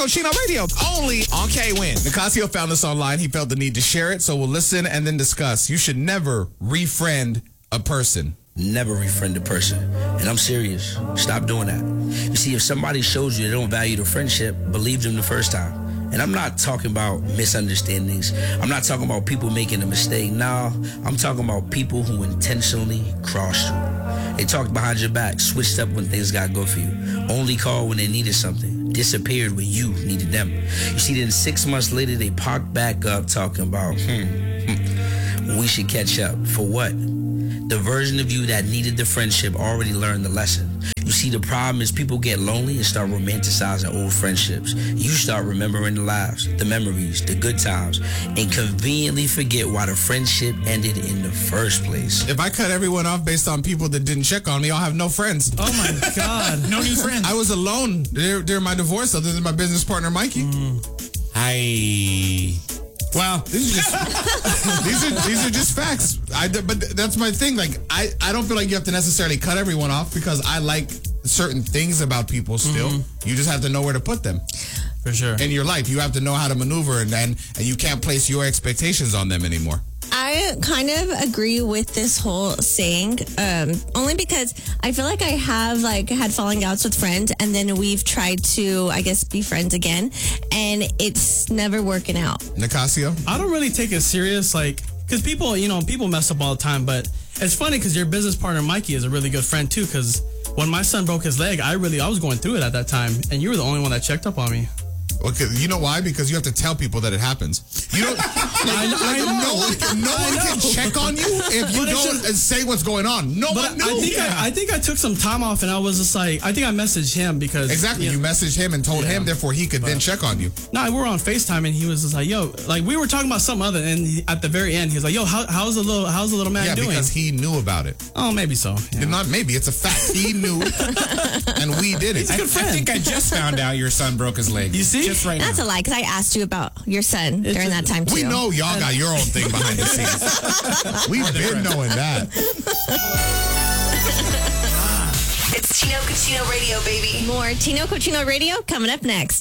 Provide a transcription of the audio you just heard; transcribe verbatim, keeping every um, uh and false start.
Cochino Radio, only on K-Win. Nicasio found this online. He felt the need to share it, so we'll listen and then discuss. You should never refriend a person. Never refriend a person. And I'm serious. Stop doing that. You see, if somebody shows you they don't value the friendship, believe them the first time. And I'm not talking about misunderstandings. I'm not talking about people making a mistake. No, I'm talking about people who intentionally crossed you. They talked behind your back, switched up when things got good for you, only called when they needed something, disappeared when you needed them. You see, then six months later, they popped back up talking about, hmm, hmm, we should catch up. For what? The version of you that needed the friendship already learned the lesson. You see, the problem is people get lonely and start romanticizing old friendships. You start remembering the laughs, the memories, the good times, and conveniently forget why the friendship ended in the first place. If I cut everyone off based on people that didn't check on me, I'll have no friends. Oh my God. No new friends. I was alone during my divorce other than my business partner, Mikey. Mm. I... Well, these are just these are these are just facts. I, but that's my thing. Like I, I don't feel like you have to necessarily cut everyone off because I like certain things about people still. Mm-hmm. You just have to know where to put them. For sure. In your life, you have to know how to maneuver, and then and you can't place your expectations on them anymore. I kind of agree with this whole saying, um, only because I feel like I have like had falling outs with friends, and then we've tried to, I guess, be friends again, and it's never working out. Nicasio? I don't really take it serious, like, because people, you know, people mess up all the time, but it's funny because your business partner, Mikey, is a really good friend, too, because when my son broke his leg, I really, I was going through it at that time, and you were the only one that checked up on me. Okay, you know why? Because you have to tell people that it happens. You don't. I know. Like, I know. No one, can, no one can check on you if you But don't just, say what's going on. No but one knows. I think yeah. I, I think I took some time off, and I was just like, I think I messaged him because exactly. You, know, you messaged him and told yeah. him, therefore he could but, then check on you. No, we were on FaceTime, and he was just like, "Yo," like we were talking about something other, and he, at the very end, he was like, "Yo, how, how's the little how's the little man yeah, doing?" Yeah, because he knew about it. Oh, maybe so. Yeah. Not maybe. It's a fact. He knew, and we did it. He's a good friend. I, I think I just found out your son broke his leg. You see? Just right That's now. a lie, because I asked you about your son it's during just, that time, too. We know y'all got your own thing behind the scenes. We've been knowing that. It's Tino Cochino Radio, baby. More Tino Cochino Radio coming up next.